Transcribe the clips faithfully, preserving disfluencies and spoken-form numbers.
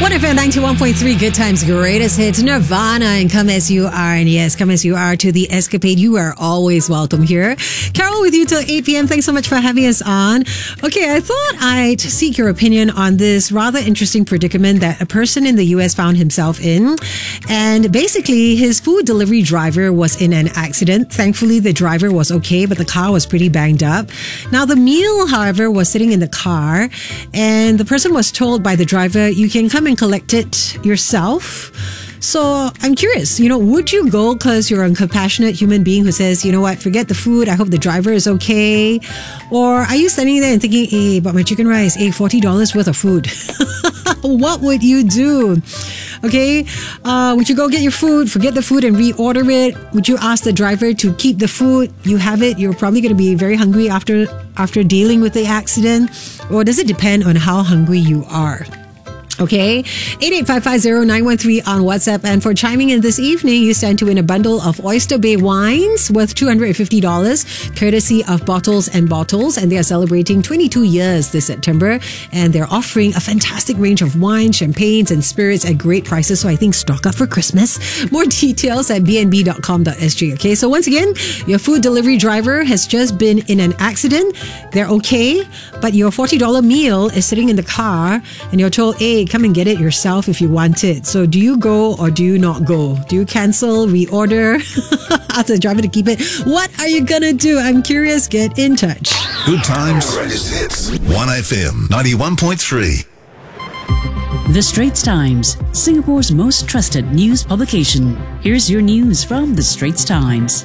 one F M ninety-one point three, Good Times, Greatest Hits, Nirvana, and Come As You Are. And yes, Come As You Are to the Escapade. You are always welcome here. Carol with you till eight p.m. Thanks so much for having us on. Okay, I thought I'd seek your opinion on this rather interesting predicament that a person in the U S found himself in. And basically, his food delivery driver was in an accident. Thankfully, the driver was okay, but the car was pretty banged up. Now, the meal, however, was sitting in the car, and the person was told by the driver, you can come and collect it yourself. So I'm curious, you know, would you go because you're a compassionate human being who says, you know what, forget the food, I hope the driver is okay? Or are you standing there and thinking, hey, but my chicken rice, hey, forty dollars worth of food. What would you do? Okay, uh, would you go get your food, forget the food and reorder it? Would you ask the driver to keep the food? You have it, you're probably going to be very hungry after after dealing with the accident. Or does it depend on how hungry you are? Okay, eight eight five five zero nine one three on WhatsApp. And for chiming in this evening, you stand to win a bundle of Oyster Bay wines worth two hundred fifty dollars, courtesy of Bottles and Bottles. And they are celebrating twenty-two years this September. And they're offering a fantastic range of wines, champagnes, and spirits at great prices. So I think stock up for Christmas. More details at b n b dot com dot s g. Okay, so once again, your food delivery driver has just been in an accident. They're okay, but your forty dollars meal is sitting in the car, and you're told, hey, come and get it yourself if you want it. So do you go or do you not go? Do you cancel, reorder, ask the driver to keep it? What are you gonna do? I'm curious. Get in touch. Good Times, Greatest Hits, one F M ninety-one point three. The Straits Times, Singapore's most trusted news publication. Here's your news from The Straits Times.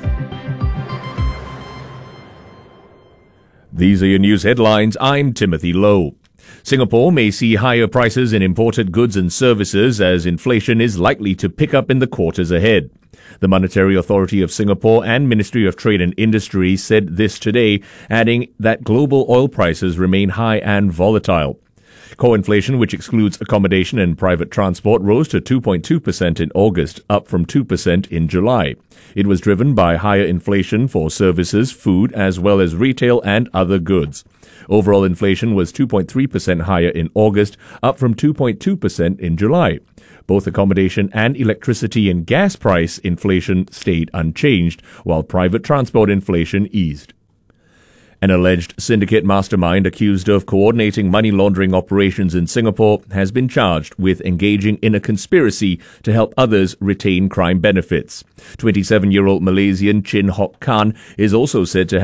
These are your news headlines. I'm Timothy Lowe. Singapore may see higher prices in imported goods and services as inflation is likely to pick up in the quarters ahead. The Monetary Authority of Singapore and Ministry of Trade and Industry said this today, adding that global oil prices remain high and volatile. Core inflation, which excludes accommodation and private transport, rose to two point two percent in August, up from two percent in July. It was driven by higher inflation for services, food, as well as retail and other goods. Overall inflation was two point three percent higher in August, up from two point two percent in July. Both accommodation and electricity and gas price inflation stayed unchanged, while private transport inflation eased. An alleged syndicate mastermind accused of coordinating money laundering operations in Singapore has been charged with engaging in a conspiracy to help others retain crime benefits. twenty-seven-year-old Malaysian Chin Hock Khan is also said to